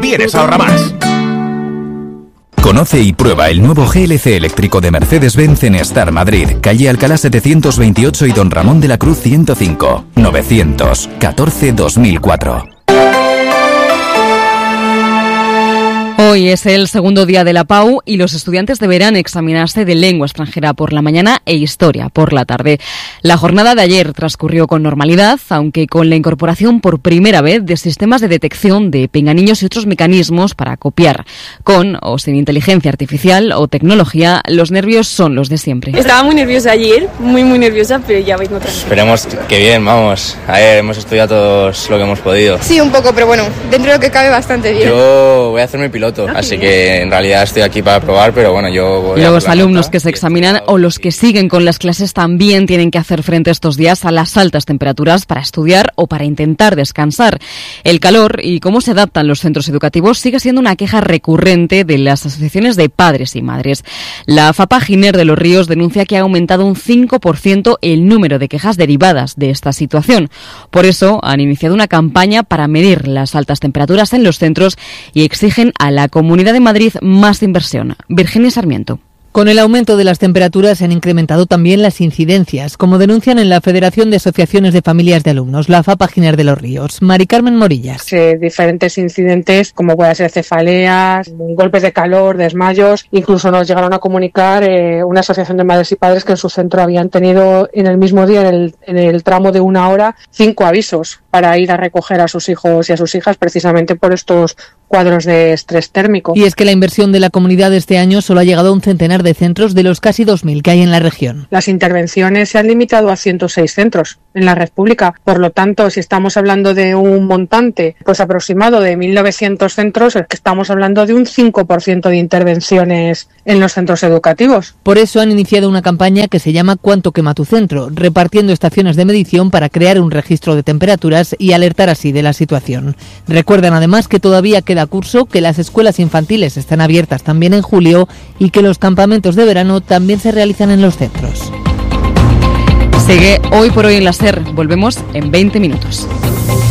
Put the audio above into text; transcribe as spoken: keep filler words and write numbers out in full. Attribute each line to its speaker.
Speaker 1: tienes Ahorra Más.
Speaker 2: Conoce y prueba el nuevo G L C eléctrico de Mercedes-Benz en Star Madrid, calle Alcalá setecientos veintiocho y Don Ramón de la Cruz ciento cinco, novecientos catorce dos mil cuatro.
Speaker 3: Hoy es el segundo día de la P A U y los estudiantes deberán examinarse de lengua extranjera por la mañana e historia por la tarde. La jornada de ayer transcurrió con normalidad, aunque con la incorporación por primera vez de sistemas de detección de pinganiños y otros mecanismos para copiar. Con o sin inteligencia artificial o tecnología, los nervios son los de siempre.
Speaker 4: Estaba muy nerviosa ayer, muy muy nerviosa, pero ya vengo tranquila.
Speaker 5: Esperemos que bien, vamos. A ver, hemos estudiado todos lo que hemos podido.
Speaker 4: Sí, un poco, pero bueno, dentro de lo que cabe bastante bien.
Speaker 5: Yo voy a hacerme piloto. Así que en realidad estoy aquí para probar, pero bueno, yo voy a...
Speaker 3: Los alumnos que se examinan o los que siguen con las clases también tienen que hacer frente estos días a las altas temperaturas para estudiar o para intentar descansar. El calor y cómo se adaptan los centros educativos sigue siendo una queja recurrente de las asociaciones de padres y madres. La FAPA Giner de los Ríos denuncia que ha aumentado un cinco por ciento el número de quejas derivadas de esta situación. Por eso han iniciado una campaña para medir las altas temperaturas en los centros y exigen a la Comunidad de Madrid más inversión. Virginia Sarmiento.
Speaker 6: Con el aumento de las temperaturas se han incrementado también las incidencias, como denuncian en la Federación de Asociaciones de Familias de Alumnos, la FAPA Giner de los Ríos. Mari Carmen Morillas.
Speaker 7: Eh, diferentes incidentes, como pueden ser cefaleas, golpes de calor, desmayos. Incluso nos llegaron a comunicar eh, una asociación de madres y padres que en su centro habían tenido en el mismo día, en el, en el tramo de una hora, cinco avisos para ir a recoger a sus hijos y a sus hijas precisamente por estos cuadros de estrés térmico.
Speaker 6: Y es que la inversión de la comunidad este año solo ha llegado a un centenar de centros de los casi dos mil que hay en la región.
Speaker 7: Las intervenciones se han limitado a ciento seis centros en la red pública. Por lo tanto, si estamos hablando de un montante pues aproximado de mil novecientos centros, es que estamos hablando de un cinco por ciento de intervenciones en los centros educativos.
Speaker 6: Por eso han iniciado una campaña que se llama ¿Cuánto quema tu centro?, repartiendo estaciones de medición para crear un registro de temperaturas y alertar así de la situación. Recuerdan además que todavía queda curso, que las escuelas infantiles están abiertas también en julio y que los campamentos de verano también se realizan en los centros.
Speaker 3: Sigue Hoy por Hoy en la SER. Volvemos en veinte minutos.